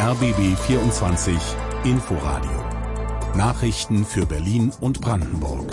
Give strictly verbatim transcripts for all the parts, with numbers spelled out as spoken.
R B B vierundzwanzig Inforadio. Nachrichten für Berlin und Brandenburg.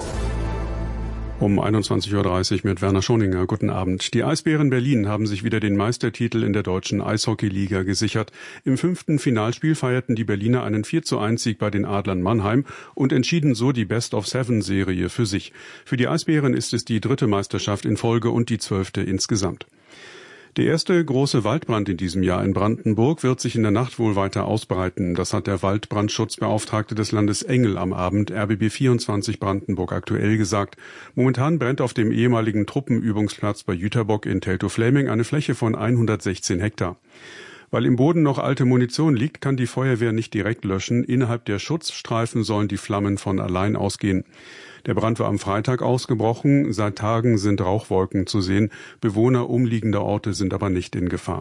Um einundzwanzig Uhr dreißig mit Werner Schoninger. Guten Abend. Die Eisbären Berlin haben sich wieder den Meistertitel in der deutschen Eishockeyliga gesichert. Im fünften Finalspiel feierten die Berliner einen vier zu eins Sieg bei den Adlern Mannheim und entschieden so die Best-of-Seven-Serie für sich. Für die Eisbären ist es die dritte Meisterschaft in Folge und die zwölfte insgesamt. Der erste große Waldbrand in diesem Jahr in Brandenburg wird sich in der Nacht wohl weiter ausbreiten. Das hat der Waldbrandschutzbeauftragte des Landes Engel am Abend R B B vierundzwanzig Brandenburg aktuell gesagt. Momentan brennt auf dem ehemaligen Truppenübungsplatz bei Jüterbock in Teltow-Fläming eine Fläche von hundertsechzehn Hektar. Weil im Boden noch alte Munition liegt, kann die Feuerwehr nicht direkt löschen. Innerhalb der Schutzstreifen sollen die Flammen von allein ausgehen. Der Brand war am Freitag ausgebrochen. Seit Tagen sind Rauchwolken zu sehen. Bewohner umliegender Orte sind aber nicht in Gefahr.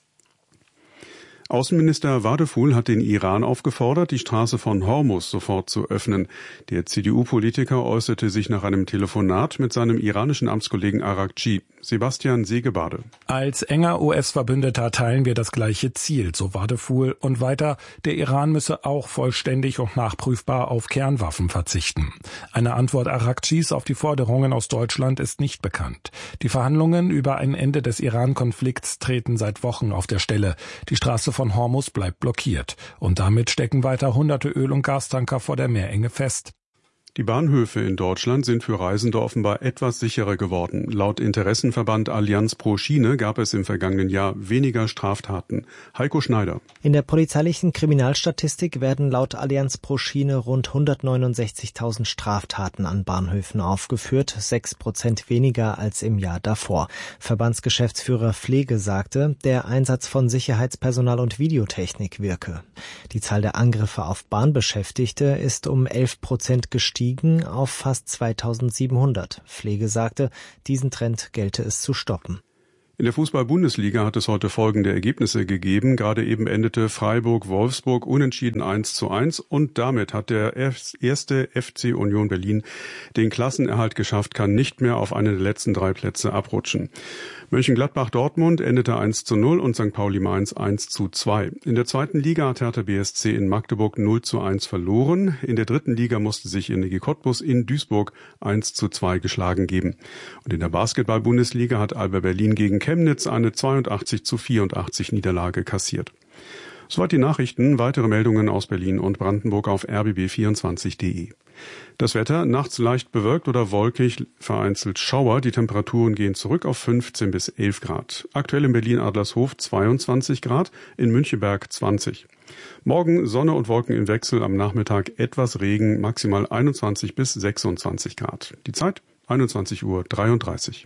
Außenminister Wadephul hat den Iran aufgefordert, die Straße von Hormuz sofort zu öffnen. Der C D U-Politiker äußerte sich nach einem Telefonat mit seinem iranischen Amtskollegen Arakci. Sebastian Segebade. Als enger U S-Verbündeter teilen wir das gleiche Ziel, so Wadephul. Und weiter, der Iran müsse auch vollständig und nachprüfbar auf Kernwaffen verzichten. Eine Antwort Arakcis auf die Forderungen aus Deutschland ist nicht bekannt. Die Verhandlungen über ein Ende des Iran-Konflikts treten seit Wochen auf der Stelle. Die Straße von Hormuz bleibt blockiert. Und damit stecken weiter hunderte Öl- und Gastanker vor der Meerenge fest. Die Bahnhöfe in Deutschland sind für Reisende offenbar etwas sicherer geworden. Laut Interessenverband Allianz pro Schiene gab es im vergangenen Jahr weniger Straftaten. Heiko Schneider. In der polizeilichen Kriminalstatistik werden laut Allianz pro Schiene rund hundertneunundsechzigtausend Straftaten an Bahnhöfen aufgeführt, sechs Prozent weniger als im Jahr davor. Verbandsgeschäftsführer Pflege sagte, der Einsatz von Sicherheitspersonal und Videotechnik wirke. Die Zahl der Angriffe auf Bahnbeschäftigte ist um elf Prozent gestiegen auf fast zweitausendsiebenhundert. Pflege sagte, diesen Trend gelte es zu stoppen. In der Fußball-Bundesliga hat es heute folgende Ergebnisse gegeben. Gerade eben endete Freiburg-Wolfsburg unentschieden eins zu eins und damit hat der erste F C Union Berlin den Klassenerhalt geschafft, kann nicht mehr auf einen der letzten drei Plätze abrutschen. Mönchengladbach-Dortmund endete eins zu null und Sankt Pauli-Mainz eins zu zwei. In der zweiten Liga hat Hertha B S C in Magdeburg null zu eins verloren. In der dritten Liga musste sich Energie Cottbus in Duisburg eins zu zwei geschlagen geben. Und in der Basketball-Bundesliga hat Alba Berlin gegen Chemnitz eine zweiundachtzig zu vierundachtzig Niederlage kassiert. Soweit die Nachrichten. Weitere Meldungen aus Berlin und Brandenburg auf r b b vierundzwanzig punkt de. Das Wetter, nachts leicht bewölkt oder wolkig, vereinzelt Schauer. Die Temperaturen gehen zurück auf fünfzehn bis elf Grad. Aktuell in Berlin-Adlershof zweiundzwanzig Grad, in Müncheberg zwanzig. Morgen Sonne und Wolken im Wechsel, am Nachmittag etwas Regen, maximal einundzwanzig bis sechsundzwanzig Grad. Die Zeit einundzwanzig Uhr dreiunddreißig.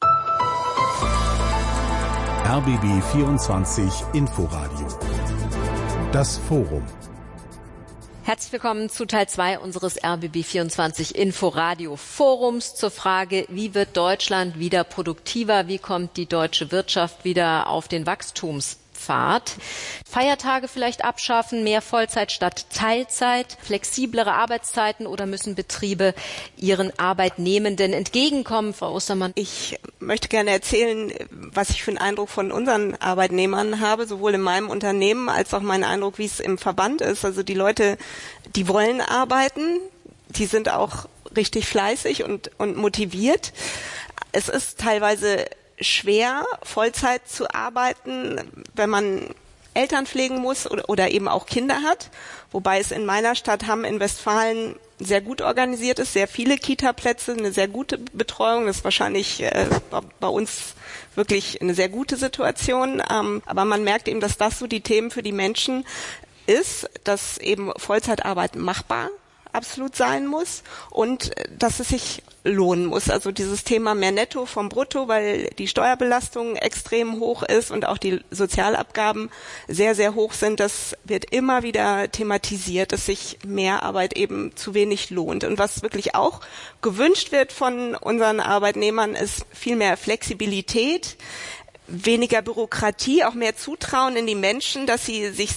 R B B vierundzwanzig Inforadio. Das Forum. Herzlich willkommen zu Teil zwei unseres R B B vierundzwanzig Inforadio Forums zur Frage, wie wird Deutschland wieder produktiver, wie kommt die deutsche Wirtschaft wieder auf den Wachstumspfad? Feiertage vielleicht abschaffen, mehr Vollzeit statt Teilzeit, flexiblere Arbeitszeiten oder müssen Betriebe ihren Arbeitnehmenden entgegenkommen, Frau Ostermann? Ich möchte gerne erzählen, was ich für einen Eindruck von unseren Arbeitnehmern habe, sowohl in meinem Unternehmen als auch mein Eindruck, wie es im Verband ist. Also die Leute, die wollen arbeiten, die sind auch richtig fleißig und, und motiviert. Es ist teilweise schwer, Vollzeit zu arbeiten, wenn man Eltern pflegen muss oder, oder eben auch Kinder hat. Wobei es in meiner Stadt Hamm in Westfalen sehr gut organisiert ist, sehr viele Kita-Plätze, eine sehr gute Betreuung. Das ist wahrscheinlich äh, bei uns wirklich eine sehr gute Situation. Ähm, aber man merkt eben, dass das so die Themen für die Menschen ist, dass eben Vollzeitarbeit machbar absolut sein muss und dass es sich lohnen muss. Also dieses Thema mehr Netto vom Brutto, weil die Steuerbelastung extrem hoch ist und auch die Sozialabgaben sehr, sehr hoch sind, das wird immer wieder thematisiert, dass sich mehr Arbeit eben zu wenig lohnt. Und was wirklich auch gewünscht wird von unseren Arbeitnehmern, ist viel mehr Flexibilität, weniger Bürokratie, auch mehr Zutrauen in die Menschen, dass sie sich selbst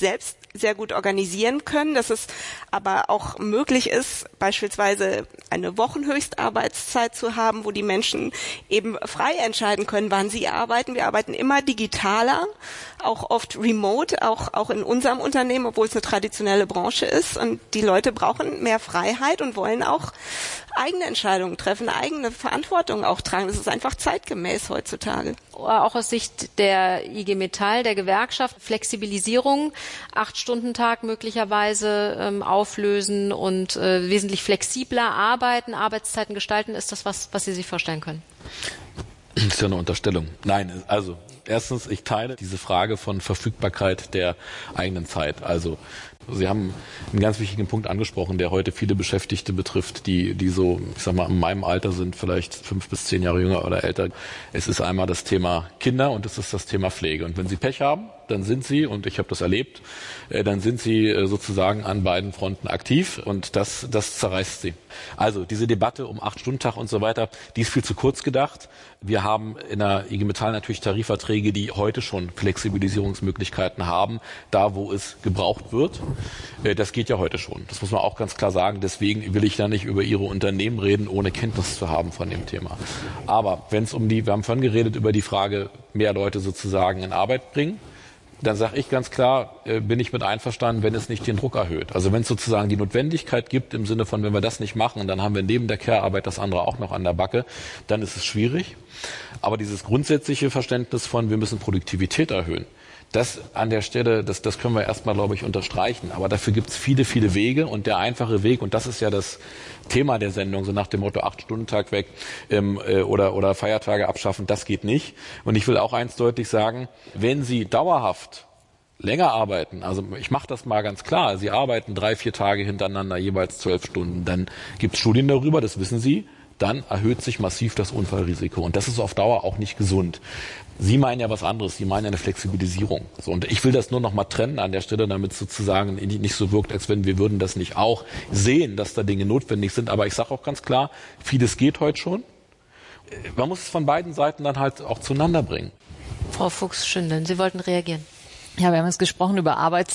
sehr gut organisieren können, dass es aber auch möglich ist, beispielsweise eine Wochenhöchstarbeitszeit zu haben, wo die Menschen eben frei entscheiden können, wann sie arbeiten. Wir arbeiten immer digitaler, auch oft remote, auch, auch in unserem Unternehmen, obwohl es eine traditionelle Branche ist. Und die Leute brauchen mehr Freiheit und wollen auch eigene Entscheidungen treffen, eigene Verantwortung auch tragen. Das ist einfach zeitgemäß heutzutage. Auch aus Sicht der I G Metall, der Gewerkschaft, Flexibilisierung, Acht-Stunden-Tag möglicherweise ähm, auflösen und äh, wesentlich flexibler arbeiten, Arbeitszeiten gestalten. Ist das was, was Sie sich vorstellen können? Das ist ja eine Unterstellung. Nein, also erstens, ich teile diese Frage von Verfügbarkeit der eigenen Zeit. Also Sie haben einen ganz wichtigen Punkt angesprochen, der heute viele Beschäftigte betrifft, die, die so, ich sag mal, in meinem Alter sind, vielleicht fünf bis zehn Jahre jünger oder älter. Es ist einmal das Thema Kinder und es ist das Thema Pflege. Und wenn Sie Pech haben, dann sind Sie, und ich habe das erlebt, dann sind Sie sozusagen an beiden Fronten aktiv und das, das zerreißt Sie. Also diese Debatte um Acht-Stunden-Tag und so weiter, die ist viel zu kurz gedacht. Wir haben in der I G Metall natürlich Tarifverträge, die heute schon Flexibilisierungsmöglichkeiten haben, da wo es gebraucht wird. Das geht ja heute schon. Das muss man auch ganz klar sagen. Deswegen will ich da nicht über Ihre Unternehmen reden, ohne Kenntnis zu haben von dem Thema. Aber wenn es um die, wir haben vorhin geredet über die Frage, mehr Leute sozusagen in Arbeit bringen, dann sage ich ganz klar, äh, bin ich mit einverstanden, wenn es nicht den Druck erhöht. Also wenn es sozusagen die Notwendigkeit gibt, im Sinne von, wenn wir das nicht machen, dann haben wir neben der Care-Arbeit das andere auch noch an der Backe, dann ist es schwierig. Aber dieses grundsätzliche Verständnis von, wir müssen Produktivität erhöhen, das an der Stelle, das, das können wir erstmal, glaube ich, unterstreichen. Aber dafür gibt es viele, viele Wege. Und der einfache Weg, und das ist ja das Thema der Sendung, so nach dem Motto Acht-Stunden-Tag weg ähm, äh, oder, oder Feiertage abschaffen, das geht nicht. Und ich will auch eins deutlich sagen, wenn Sie dauerhaft länger arbeiten, also ich mache das mal ganz klar, Sie arbeiten drei, vier Tage hintereinander, jeweils zwölf Stunden, dann gibt es Studien darüber, das wissen Sie, dann erhöht sich massiv das Unfallrisiko. Und das ist auf Dauer auch nicht gesund. Sie meinen ja was anderes, Sie meinen eine Flexibilisierung. So, und ich will das nur noch mal trennen an der Stelle, damit es sozusagen nicht so wirkt, als wenn wir würden das nicht auch sehen, dass da Dinge notwendig sind. Aber ich sage auch ganz klar, vieles geht heute schon. Man muss es von beiden Seiten dann halt auch zueinander bringen. Frau Fuchs-Schindeln, Sie wollten reagieren. Ja, wir haben jetzt gesprochen über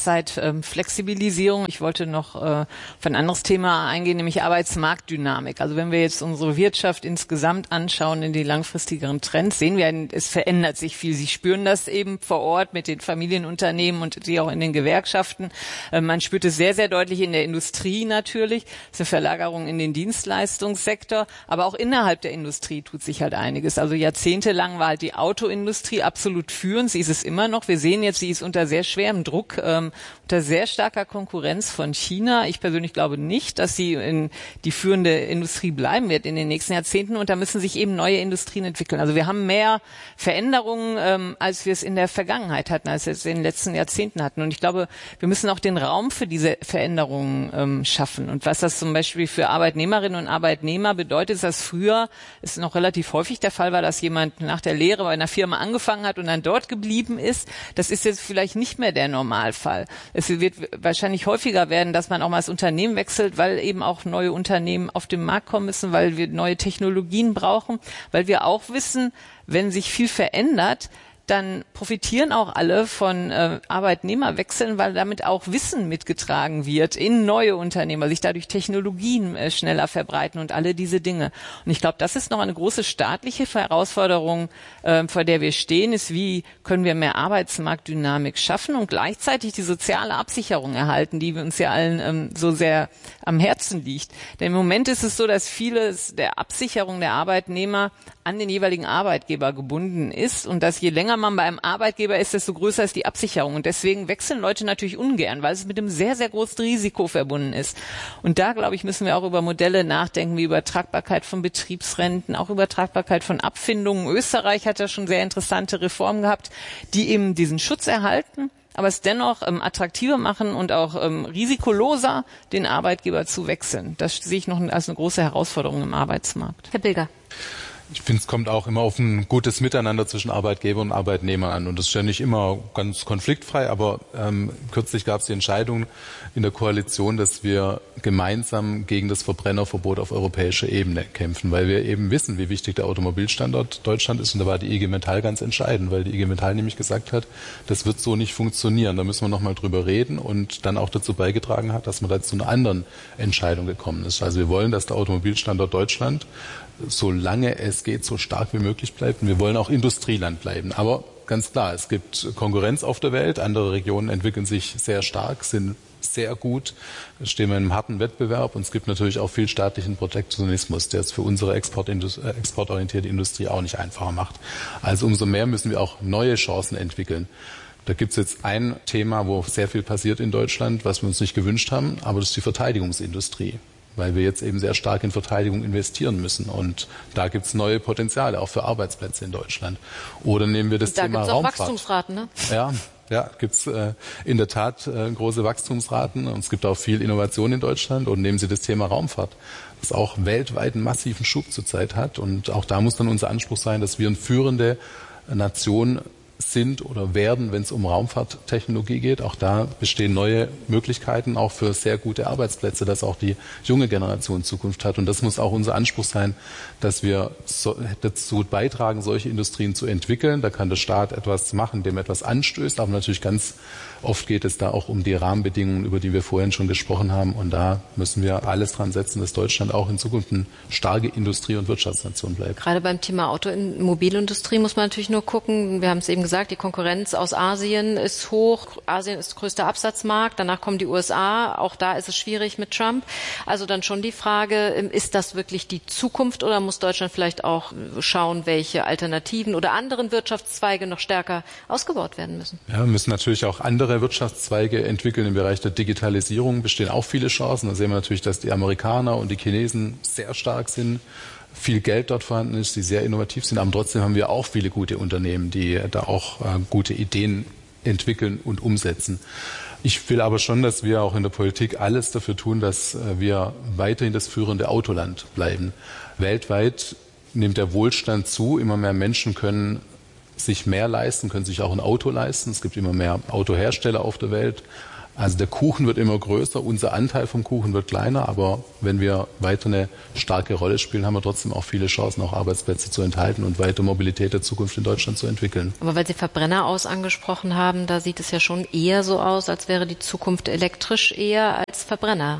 Arbeitszeitflexibilisierung. Ähm, ich wollte noch äh, auf ein anderes Thema eingehen, nämlich Arbeitsmarktdynamik. Also wenn wir jetzt unsere Wirtschaft insgesamt anschauen in die langfristigeren Trends, sehen wir, es verändert sich viel. Sie spüren das eben vor Ort mit den Familienunternehmen und die auch in den Gewerkschaften. Äh, man spürt es sehr, sehr deutlich in der Industrie natürlich. Das ist eine Verlagerung in den Dienstleistungssektor. Aber auch innerhalb der Industrie tut sich halt einiges. Also jahrzehntelang war halt die Autoindustrie absolut führend. Sie ist es immer noch. Wir sehen jetzt, sie ist unter sehr schwerem Druck, ähm, unter sehr starker Konkurrenz von China. Ich persönlich glaube nicht, dass sie in die führende Industrie bleiben wird in den nächsten Jahrzehnten. Und da müssen sich eben neue Industrien entwickeln. Also wir haben mehr Veränderungen, ähm, als wir es in der Vergangenheit hatten, als wir es in den letzten Jahrzehnten hatten. Und ich glaube, wir müssen auch den Raum für diese Veränderungen ähm, schaffen. Und was das zum Beispiel für Arbeitnehmerinnen und Arbeitnehmer bedeutet, ist, dass früher es noch relativ häufig der Fall war, dass jemand nach der Lehre bei einer Firma angefangen hat und dann dort geblieben ist. Das ist jetzt vielleicht nicht mehr der Normalfall. Es wird wahrscheinlich häufiger werden, dass man auch mal das Unternehmen wechselt, weil eben auch neue Unternehmen auf den Markt kommen müssen, weil wir neue Technologien brauchen, weil wir auch wissen, wenn sich viel verändert, dann profitieren auch alle von äh, Arbeitnehmerwechseln, weil damit auch Wissen mitgetragen wird in neue Unternehmen, weil sich dadurch Technologien äh, schneller verbreiten und alle diese Dinge. Und ich glaube, das ist noch eine große staatliche Herausforderung, äh, vor der wir stehen, ist, wie können wir mehr Arbeitsmarktdynamik schaffen und gleichzeitig die soziale Absicherung erhalten, die uns ja allen ähm, so sehr am Herzen liegt. Denn im Moment ist es so, dass vieles der Absicherung der Arbeitnehmer an den jeweiligen Arbeitgeber gebunden ist und dass je länger man bei einem Arbeitgeber ist, desto größer ist die Absicherung. Und deswegen wechseln Leute natürlich ungern, weil es mit einem sehr, sehr großen Risiko verbunden ist. Und da, glaube ich, müssen wir auch über Modelle nachdenken, wie Übertragbarkeit von Betriebsrenten, auch Übertragbarkeit von Abfindungen. Österreich hat ja schon sehr interessante Reformen gehabt, die eben diesen Schutz erhalten, aber es dennoch ähm, attraktiver machen und auch ähm, risikoloser, den Arbeitgeber zu wechseln. Das sehe ich noch als eine große Herausforderung im Arbeitsmarkt. Herr Bilger. Ich finde, es kommt auch immer auf ein gutes Miteinander zwischen Arbeitgeber und Arbeitnehmern an. Und das ist ja nicht immer ganz konfliktfrei, aber ähm, kürzlich gab es die Entscheidung in der Koalition, dass wir gemeinsam gegen das Verbrennerverbot auf europäischer Ebene kämpfen, weil wir eben wissen, wie wichtig der Automobilstandort Deutschland ist. Und da war die I G Metall ganz entscheidend, weil die I G Metall nämlich gesagt hat, das wird so nicht funktionieren. Da müssen wir nochmal drüber reden und dann auch dazu beigetragen hat, dass man da zu einer anderen Entscheidung gekommen ist. Also wir wollen, dass der Automobilstandort Deutschland, solange es geht, so stark wie möglich bleibt. Und wir wollen auch Industrieland bleiben. Aber ganz klar, es gibt Konkurrenz auf der Welt. Andere Regionen entwickeln sich sehr stark, sind sehr gut, stehen wir in einem harten Wettbewerb. Und es gibt natürlich auch viel staatlichen Protektionismus, der es für unsere Exportindust- äh, exportorientierte Industrie auch nicht einfacher macht. Also umso mehr müssen wir auch neue Chancen entwickeln. Da gibt es jetzt ein Thema, wo sehr viel passiert in Deutschland, was wir uns nicht gewünscht haben, aber das ist die Verteidigungsindustrie, weil wir jetzt eben sehr stark in Verteidigung investieren müssen. Und da gibt es neue Potenziale, auch für Arbeitsplätze in Deutschland. Oder nehmen wir das da Thema gibt's auch Raumfahrt. Wachstumsraten, ne? Ja, ja, gibt's äh, in der Tat äh, große Wachstumsraten. Und es gibt auch viel Innovation in Deutschland. Und nehmen Sie das Thema Raumfahrt, das auch weltweit einen massiven Schub zurzeit hat. Und auch da muss dann unser Anspruch sein, dass wir eine führende Nation sind oder werden, wenn es um Raumfahrttechnologie geht. Auch da bestehen neue Möglichkeiten, auch für sehr gute Arbeitsplätze, dass auch die junge Generation Zukunft hat. Und das muss auch unser Anspruch sein, dass wir so, dazu beitragen, solche Industrien zu entwickeln. Da kann der Staat etwas machen, dem etwas anstößt, aber natürlich ganz oft geht es da auch um die Rahmenbedingungen, über die wir vorhin schon gesprochen haben. Und da müssen wir alles dran setzen, dass Deutschland auch in Zukunft eine starke Industrie- und Wirtschaftsnation bleibt. Gerade beim Thema Automobilindustrie muss man natürlich nur gucken. Wir haben es eben gesagt, die Konkurrenz aus Asien ist hoch. Asien ist größter Absatzmarkt. Danach kommen die U S A. Auch da ist es schwierig mit Trump. Also dann schon die Frage, ist das wirklich die Zukunft oder muss Deutschland vielleicht auch schauen, welche Alternativen oder anderen Wirtschaftszweige noch stärker ausgebaut werden müssen? Ja, wir müssen natürlich auch andere Wirtschaftszweige entwickeln. Im Bereich der Digitalisierung bestehen auch viele Chancen. Da sehen wir natürlich, dass die Amerikaner und die Chinesen sehr stark sind, viel Geld dort vorhanden ist, die sehr innovativ sind. Aber trotzdem haben wir auch viele gute Unternehmen, die da auch äh, gute Ideen entwickeln und umsetzen. Ich will aber schon, dass wir auch in der Politik alles dafür tun, dass äh, wir weiterhin das führende Autoland bleiben. Weltweit nimmt der Wohlstand zu. Immer mehr Menschen können sich mehr leisten, können sich auch ein Auto leisten. Es gibt immer mehr Autohersteller auf der Welt. Also der Kuchen wird immer größer, unser Anteil vom Kuchen wird kleiner, aber wenn wir weiter eine starke Rolle spielen, haben wir trotzdem auch viele Chancen, auch Arbeitsplätze zu enthalten und weiter Mobilität der Zukunft in Deutschland zu entwickeln. Aber weil Sie Verbrenner aus angesprochen haben, da sieht es ja schon eher so aus, als wäre die Zukunft elektrisch eher als Verbrenner.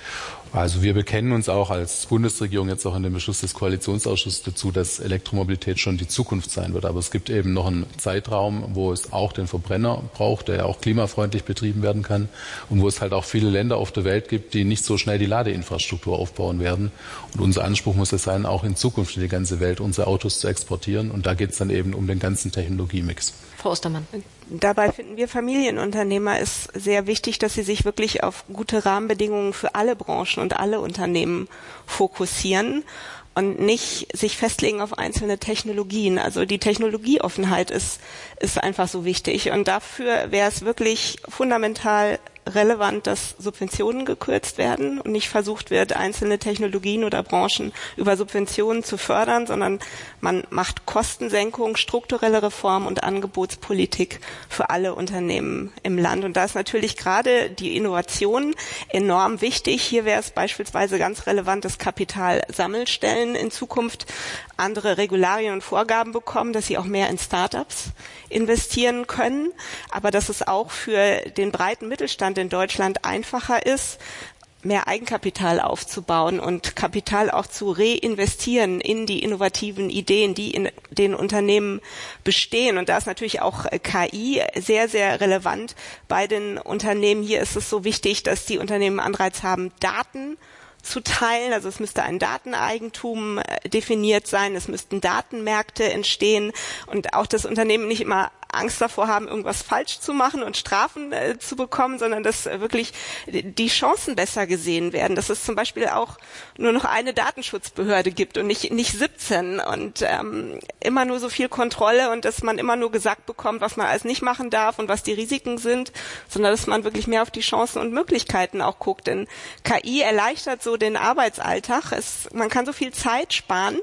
Also wir bekennen uns auch als Bundesregierung jetzt auch in dem Beschluss des Koalitionsausschusses dazu, dass Elektromobilität schon die Zukunft sein wird. Aber es gibt eben noch einen Zeitraum, wo es auch den Verbrenner braucht, der ja auch klimafreundlich betrieben werden kann und wo es halt auch viele Länder auf der Welt gibt, die nicht so schnell die Ladeinfrastruktur aufbauen werden. Und unser Anspruch muss es sein, auch in Zukunft in die ganze Welt unsere Autos zu exportieren. Und da geht es dann eben um den ganzen Technologiemix. Frau Ostermann. Dabei finden wir Familienunternehmer ist sehr wichtig, dass sie sich wirklich auf gute Rahmenbedingungen für alle Branchen und alle Unternehmen fokussieren und nicht sich festlegen auf einzelne Technologien. Also die Technologieoffenheit ist, ist einfach so wichtig. Und dafür wäre es wirklich fundamental relevant, dass Subventionen gekürzt werden und nicht versucht wird, einzelne Technologien oder Branchen über Subventionen zu fördern, sondern man macht Kostensenkung, strukturelle Reform und Angebotspolitik für alle Unternehmen im Land. Und da ist natürlich gerade die Innovation enorm wichtig. Hier wäre es beispielsweise ganz relevant, dass Kapitalsammelstellen in Zukunft andere Regularien und Vorgaben bekommen, dass sie auch mehr in Startups investieren können, aber dass es auch für den breiten Mittelstand in Deutschland einfacher ist, mehr Eigenkapital aufzubauen und Kapital auch zu reinvestieren in die innovativen Ideen, die in den Unternehmen bestehen. Und da ist natürlich auch K I sehr, sehr relevant bei den Unternehmen. Hier ist es so wichtig, dass die Unternehmen Anreiz haben, Daten zu teilen. Also es müsste ein Dateneigentum definiert sein, es müssten Datenmärkte entstehen und auch das Unternehmen nicht immer Angst davor haben, irgendwas falsch zu machen und Strafen äh, zu bekommen, sondern dass äh, wirklich die Chancen besser gesehen werden, dass es zum Beispiel auch nur noch eine Datenschutzbehörde gibt und nicht nicht siebzehn und ähm, immer nur so viel Kontrolle und dass man immer nur gesagt bekommt, was man alles nicht machen darf und was die Risiken sind, sondern dass man wirklich mehr auf die Chancen und Möglichkeiten auch guckt. Denn K I erleichtert so den Arbeitsalltag. Es, man kann so viel Zeit sparen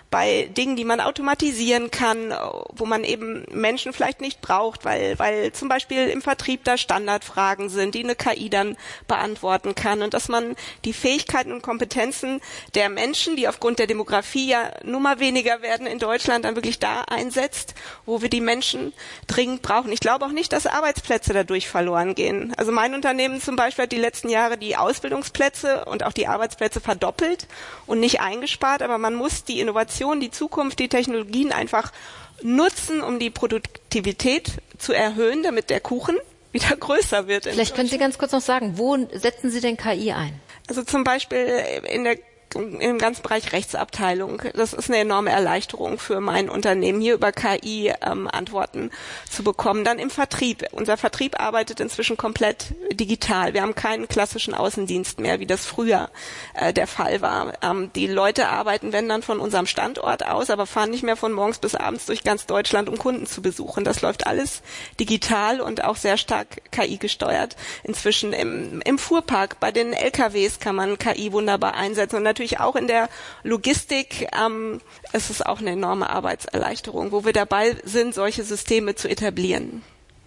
bei Dingen, die man automatisieren kann, wo man eben Menschen vielleicht nicht braucht, weil, weil zum Beispiel im Vertrieb da Standardfragen sind, die eine K I dann beantworten kann und dass man die Fähigkeiten und Kompetenzen der Menschen, die aufgrund der Demografie ja nun mal weniger werden in Deutschland, dann wirklich da einsetzt, wo wir die Menschen dringend brauchen. Ich glaube auch nicht, dass Arbeitsplätze dadurch verloren gehen. Also mein Unternehmen zum Beispiel hat die letzten Jahre die Ausbildungsplätze und auch die Arbeitsplätze verdoppelt und nicht eingespart, aber man muss die Innovation, die Zukunft, die Technologien einfach nutzen, um die Produktivität zu erhöhen, damit der Kuchen wieder größer wird. Vielleicht können Sie ganz kurz noch sagen, wo setzen Sie denn K I ein? Also zum Beispiel in der im ganzen Bereich Rechtsabteilung. Das ist eine enorme Erleichterung für mein Unternehmen, hier über K I ähm, Antworten zu bekommen. Dann im Vertrieb. Unser Vertrieb arbeitet inzwischen komplett digital. Wir haben keinen klassischen Außendienst mehr, wie das früher äh, der Fall war. Ähm, die Leute arbeiten, wenn dann, von unserem Standort aus, aber fahren nicht mehr von morgens bis abends durch ganz Deutschland, um Kunden zu besuchen. Das läuft alles digital und auch sehr stark K I gesteuert. Inzwischen im, im Fuhrpark, bei den L K Ws kann man K I wunderbar einsetzen und natürlich auch in der Logistik ähm, ist es auch eine enorme Arbeitserleichterung, wo wir dabei sind, solche Systeme zu etablieren.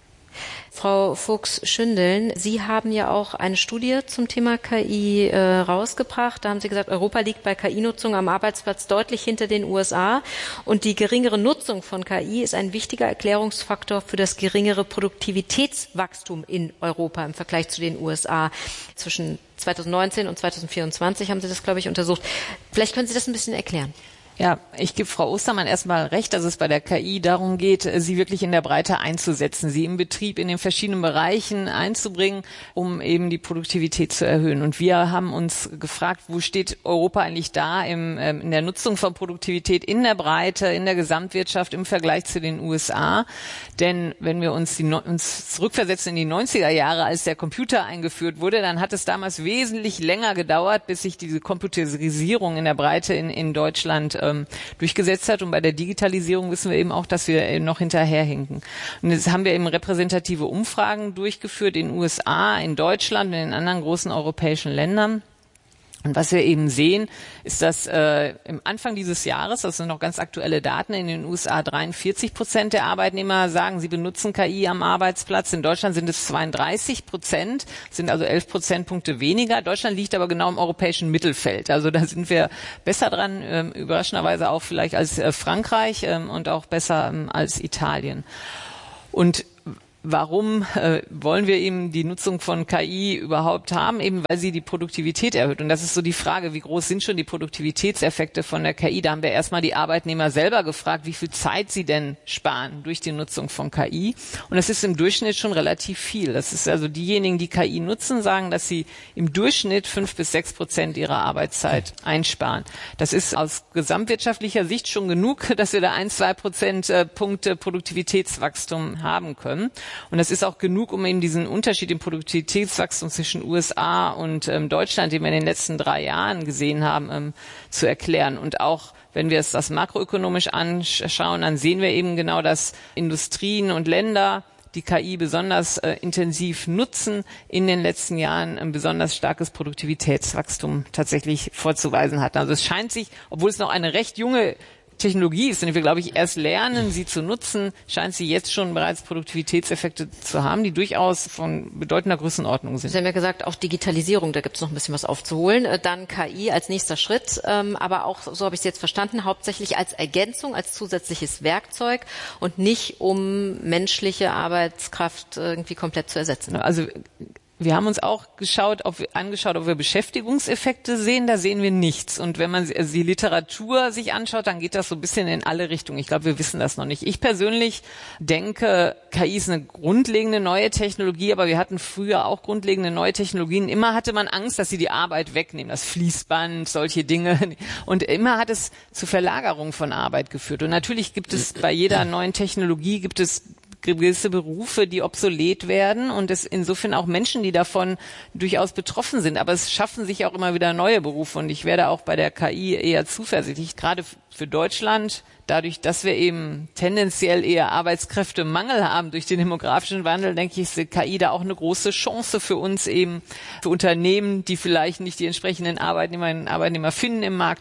Frau Fuchs-Schündeln, Sie haben ja auch eine Studie zum Thema K I äh, rausgebracht. Da haben Sie gesagt, Europa liegt bei K I-Nutzung am Arbeitsplatz deutlich hinter den U S A. Und die geringere Nutzung von K I ist ein wichtiger Erklärungsfaktor für das geringere Produktivitätswachstum in Europa im Vergleich zu den U S A. Zwischen zweitausendneunzehn und zweitausendvierundzwanzig haben Sie das, glaube ich, untersucht. Vielleicht können Sie das ein bisschen erklären. Ja, ich gebe Frau Ostermann erstmal recht, dass es bei der K I darum geht, sie wirklich in der Breite einzusetzen, sie im Betrieb in den verschiedenen Bereichen einzubringen, um eben die Produktivität zu erhöhen. Und wir haben uns gefragt, wo steht Europa eigentlich da im, ähm, in der Nutzung von Produktivität in der Breite, in der Gesamtwirtschaft im Vergleich zu den U S A. Denn wenn wir uns, die, uns zurückversetzen in die neunziger Jahre, als der Computer eingeführt wurde, dann hat es damals wesentlich länger gedauert, bis sich diese Computerisierung in der Breite in, in Deutschland äh, durchgesetzt hat. Und bei der Digitalisierung wissen wir eben auch, dass wir noch hinterherhinken. Und jetzt haben wir eben repräsentative Umfragen durchgeführt in den U S A, in Deutschland und in anderen großen europäischen Ländern. Und was wir eben sehen, ist, dass äh, im Anfang dieses Jahres, das sind noch ganz aktuelle Daten, in den U S A dreiundvierzig Prozent der Arbeitnehmer sagen, sie benutzen K I am Arbeitsplatz. In Deutschland sind es zweiunddreißig Prozent, sind also elf Prozentpunkte weniger. Deutschland liegt aber genau im europäischen Mittelfeld. Also da sind wir besser dran, äh, überraschenderweise auch vielleicht als äh, Frankreich äh, und auch besser äh, als Italien. Und warum äh, wollen wir eben die Nutzung von K I überhaupt haben? Eben weil sie die Produktivität erhöht. Und das ist so die Frage, wie groß sind schon die Produktivitätseffekte von der K I? Da haben wir erstmal die Arbeitnehmer selber gefragt, wie viel Zeit sie denn sparen durch die Nutzung von K I. Und das ist im Durchschnitt schon relativ viel. Das ist also diejenigen, die K I nutzen, sagen, dass sie im Durchschnitt fünf bis sechs Prozent ihrer Arbeitszeit einsparen. Das ist aus gesamtwirtschaftlicher Sicht schon genug, dass wir da ein, zwei Prozentpunkte Produktivitätswachstum haben können. Und das ist auch genug, um eben diesen Unterschied im Produktivitätswachstum zwischen U S A und ähm, Deutschland, den wir in den letzten drei Jahren gesehen haben, ähm, zu erklären. Und auch wenn wir es das makroökonomisch anschauen, dann sehen wir eben genau, dass Industrien und Länder die K I besonders äh, intensiv nutzen, in den letzten Jahren ein besonders starkes Produktivitätswachstum tatsächlich vorzuweisen hatten. Also es scheint sich, obwohl es noch eine recht junge Technologie ist, und wir, glaube ich, erst lernen, sie zu nutzen, scheint sie jetzt schon bereits Produktivitätseffekte zu haben, die durchaus von bedeutender Größenordnung sind. Sie haben ja gesagt, auch Digitalisierung, da gibt es noch ein bisschen was aufzuholen. Dann K I als nächster Schritt, aber auch, so habe ich es jetzt verstanden, hauptsächlich als Ergänzung, als zusätzliches Werkzeug und nicht, um menschliche Arbeitskraft irgendwie komplett zu ersetzen. Also wir haben uns auch geschaut, ob wir, angeschaut, ob wir Beschäftigungseffekte sehen. Da sehen wir nichts. Und wenn man also die Literatur sich anschaut, dann geht das so ein bisschen in alle Richtungen. Ich glaube, wir wissen das noch nicht. Ich persönlich denke, K I ist eine grundlegende neue Technologie, aber wir hatten früher auch grundlegende neue Technologien. Immer hatte man Angst, dass sie die Arbeit wegnehmen, das Fließband, solche Dinge. Und immer hat es zu Verlagerung von Arbeit geführt. Und natürlich gibt es bei jeder neuen Technologie, gibt es gewisse Berufe, die obsolet werden und es insofern auch Menschen, die davon durchaus betroffen sind. Aber es schaffen sich auch immer wieder neue Berufe und ich werde auch bei der K I eher zuversichtlich, gerade für Deutschland, dadurch, dass wir eben tendenziell eher Arbeitskräftemangel haben durch den demografischen Wandel, denke ich, ist K I da auch eine große Chance für uns eben, für Unternehmen, die vielleicht nicht die entsprechenden Arbeitnehmerinnen und Arbeitnehmer finden im Markt,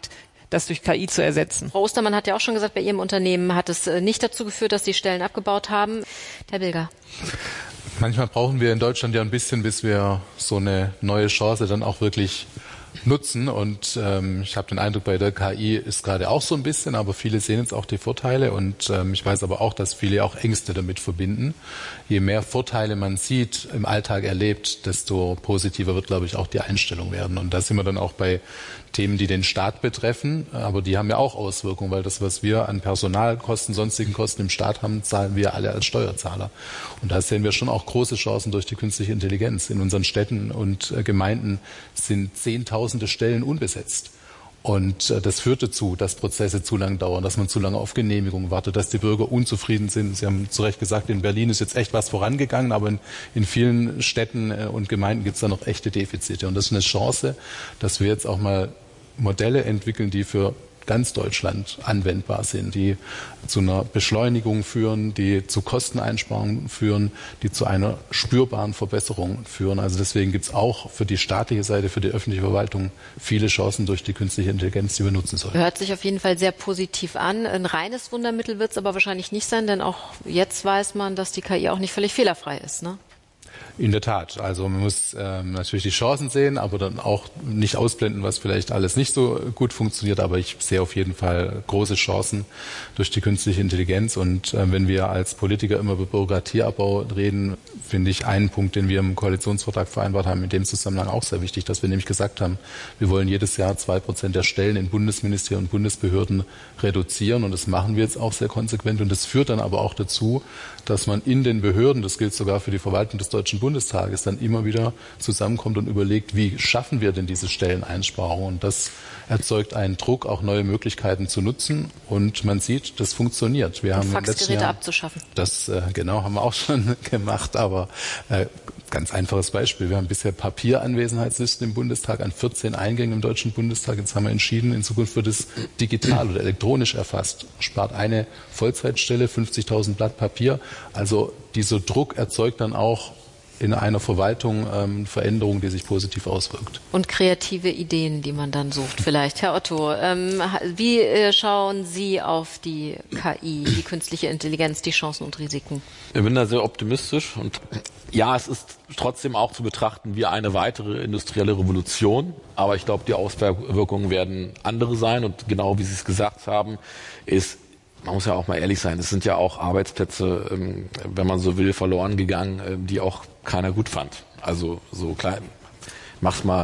das durch K I zu ersetzen. Frau Ostermann hat ja auch schon gesagt, bei Ihrem Unternehmen hat es nicht dazu geführt, dass die Stellen abgebaut haben. Herr Bilger. Manchmal brauchen wir in Deutschland ja ein bisschen, bis wir so eine neue Chance dann auch wirklich nutzen. Und ähm, ich habe den Eindruck, bei der K I ist gerade auch so ein bisschen, aber viele sehen jetzt auch die Vorteile. Und ähm, ich weiß aber auch, dass viele auch Ängste damit verbinden. Je mehr Vorteile man sieht, im Alltag erlebt, desto positiver wird, glaube ich, auch die Einstellung werden. Und da sind wir dann auch bei Themen, die den Staat betreffen, aber die haben ja auch Auswirkungen, weil das, was wir an Personalkosten, sonstigen Kosten im Staat haben, zahlen wir alle als Steuerzahler. Und da sehen wir schon auch große Chancen durch die künstliche Intelligenz. In unseren Städten und Gemeinden sind zehntausende Stellen unbesetzt. Und das führt dazu, dass Prozesse zu lang dauern, dass man zu lange auf Genehmigungen wartet, dass die Bürger unzufrieden sind. Sie haben zu Recht gesagt, in Berlin ist jetzt echt was vorangegangen, aber in, in vielen Städten und Gemeinden gibt es da noch echte Defizite. Und das ist eine Chance, dass wir jetzt auch mal Modelle entwickeln, die für ganz Deutschland anwendbar sind, die zu einer Beschleunigung führen, die zu Kosteneinsparungen führen, die zu einer spürbaren Verbesserung führen. Also deswegen gibt es auch für die staatliche Seite, für die öffentliche Verwaltung viele Chancen durch die künstliche Intelligenz, die wir nutzen sollen. Hört sich auf jeden Fall sehr positiv an. Ein reines Wundermittel wird es aber wahrscheinlich nicht sein, denn auch jetzt weiß man, dass die K I auch nicht völlig fehlerfrei ist, ne? In der Tat. Also man muss ähm, natürlich die Chancen sehen, aber dann auch nicht ausblenden, was vielleicht alles nicht so gut funktioniert. Aber ich sehe auf jeden Fall große Chancen durch die künstliche Intelligenz. Und äh, wenn wir als Politiker immer über Bürokratieabbau reden, finde ich einen Punkt, den wir im Koalitionsvertrag vereinbart haben, in dem Zusammenhang auch sehr wichtig, dass wir nämlich gesagt haben, wir wollen jedes Jahr zwei Prozent der Stellen in Bundesministerien und Bundesbehörden reduzieren. Und das machen wir jetzt auch sehr konsequent. Und das führt dann aber auch dazu, dass man in den Behörden, das gilt sogar für die Verwaltung des Deutschen Bundestages, dann immer wieder zusammenkommt und überlegt, wie schaffen wir denn diese Stelleneinsparung? Und das erzeugt einen Druck, auch neue Möglichkeiten zu nutzen. Und man sieht, das funktioniert. Wir haben Faxgeräte abzuschaffen. Das äh, genau haben wir auch schon gemacht, aber äh, ganz einfaches Beispiel. Wir haben bisher Papieranwesenheitslisten im Bundestag an vierzehn Eingängen im Deutschen Bundestag. Jetzt haben wir entschieden, in Zukunft wird es digital oder elektronisch erfasst. Spart eine Vollzeitstelle, fünfzigtausend Blatt Papier. Also dieser Druck erzeugt dann auch in einer Verwaltung ähm, Veränderung, die sich positiv auswirkt. Und kreative Ideen, die man dann sucht vielleicht. Herr Otto, ähm, wie äh, schauen Sie auf die K I, die künstliche Intelligenz, die Chancen und Risiken? Ich bin da sehr optimistisch und ja, es ist trotzdem auch zu betrachten wie eine weitere industrielle Revolution, aber ich glaube, die Auswirkungen werden andere sein und genau wie Sie es gesagt haben, ist, man muss ja auch mal ehrlich sein, es sind ja auch Arbeitsplätze, wenn man so will, verloren gegangen, die auch keiner gut fand. Also so klein, mach's mal